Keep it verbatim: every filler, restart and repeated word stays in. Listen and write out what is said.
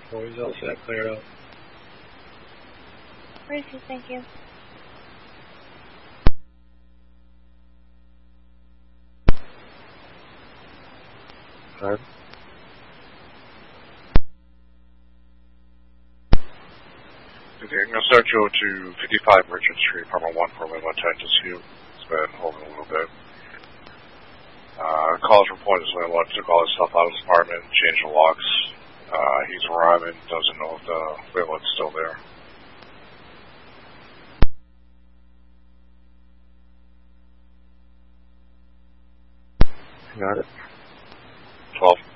Boys all set, clear out. Racing, thank you. Card. Okay, I'm going to start you to fifty-five Richard Street, apartment one for Lima ten to Scoot. It's been holding a little bit. Uh, calls report is Lima took all his stuff out of his apartment, changed the locks. Uh, he's arriving, doesn't know if the Lima is still there. Got it. twelve.